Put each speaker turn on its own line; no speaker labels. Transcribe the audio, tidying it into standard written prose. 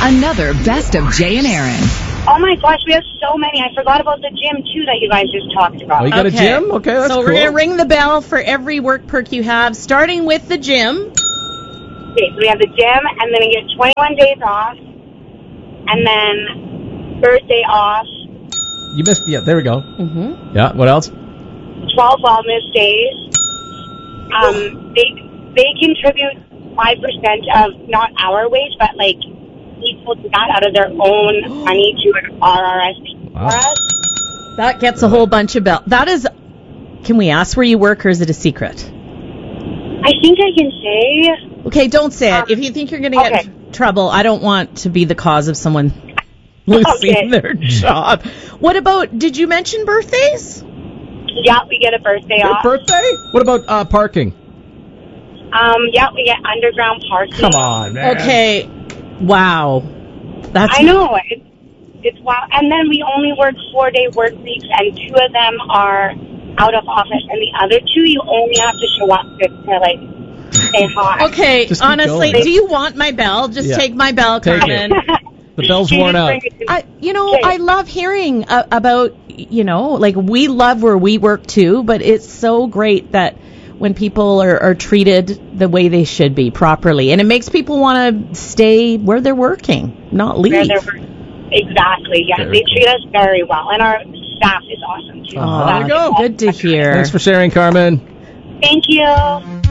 Another Best of Jay and Aaron.
Oh my gosh, we have so many. I forgot about the gym too that you guys just talked about.
Oh, you got a gym? Okay, that's cool.
So we're going to ring the bell for every work perk you have, starting with the gym.
Okay, so we have the gym, and then you get 21 days off, and then birthday off.
You missed, yeah, there we go.
Mm-hmm.
Yeah, what else?
12 wellness days. They contribute 5% of not our wage, but like people do that out of their own money to an RRSP for us.
That gets a whole bunch of bells. That is, can we ask where you work, or is it a secret?
I think I can say.
Okay, don't say it. If you think you're going to get in trouble, I don't want to be the cause of someone losing their job. What about, did you mention birthdays?
Yeah, we get a birthday off.
Birthday? What about parking?
Yeah, we get underground parking.
Come on, man.
Okay. Wow.
I know. It's wow. And then we only work 4-day work weeks, and 2 of them are out of office, and the other 2 you only have to show up to like say hi.
Okay, honestly, do you want my bell? Just take my bell, Carmen.
The bell's worn out.
I love hearing about, like we love where we work too, but it's so great that when people are treated the way they should be, properly. And it makes people want to stay where they're working, not leave.
Exactly, yeah. They treat us very well. And our staff is awesome, too.
There you go.
Good to hear.
Thanks for sharing, Carmen.
Thank you.